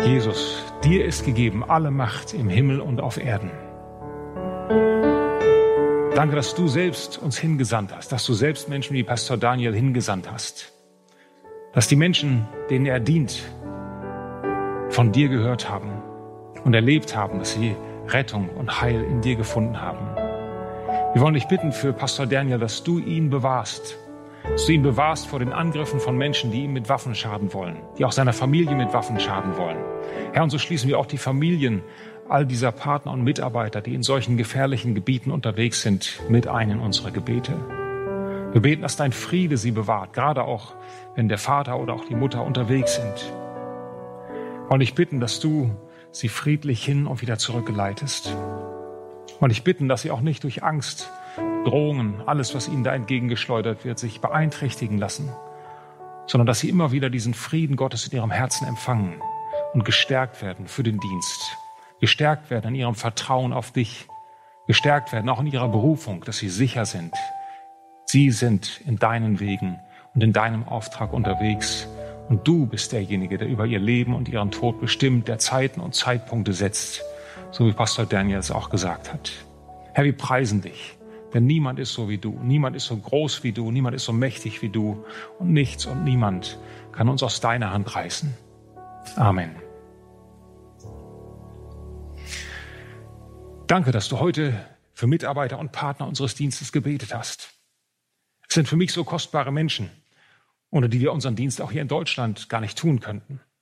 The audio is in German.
Jesus, dir ist gegeben alle Macht im Himmel und auf Erden. Danke, dass du selbst uns hingesandt hast, dass du selbst Menschen wie Pastor Daniel hingesandt hast. Dass die Menschen, denen er dient, von dir gehört haben und erlebt haben, dass sie Rettung und Heil in dir gefunden haben. Wir wollen dich bitten für Pastor Daniel, dass du ihn bewahrst. Dass du ihn bewahrst vor den Angriffen von Menschen, die ihm mit Waffen schaden wollen, die auch seiner Familie mit Waffen schaden wollen. Herr, und so schließen wir auch die Familien all dieser Partner und Mitarbeiter, die in solchen gefährlichen Gebieten unterwegs sind, mit ein in unsere Gebete. Wir beten, dass dein Friede sie bewahrt, gerade auch, wenn der Vater oder auch die Mutter unterwegs sind. Und ich bitten, dass du sie friedlich hin und wieder zurückgeleitest. Und ich bitten, dass sie auch nicht durch Angst, Drohungen, alles, was ihnen da entgegengeschleudert wird, sich beeinträchtigen lassen, sondern dass sie immer wieder diesen Frieden Gottes in ihrem Herzen empfangen und gestärkt werden für den Dienst, gestärkt werden in ihrem Vertrauen auf dich, gestärkt werden auch in ihrer Berufung, dass sie sicher sind. Sie sind in deinen Wegen und in deinem Auftrag unterwegs und du bist derjenige, der über ihr Leben und ihren Tod bestimmt, der Zeiten und Zeitpunkte setzt, so wie Pastor Daniel es auch gesagt hat. Herr, wir preisen dich. Denn niemand ist so wie du, niemand ist so groß wie du, niemand ist so mächtig wie du und nichts und niemand kann uns aus deiner Hand reißen. Amen. Danke, dass du heute für Mitarbeiter und Partner unseres Dienstes gebetet hast. Es sind für mich so kostbare Menschen, ohne die wir unseren Dienst auch hier in Deutschland gar nicht tun könnten.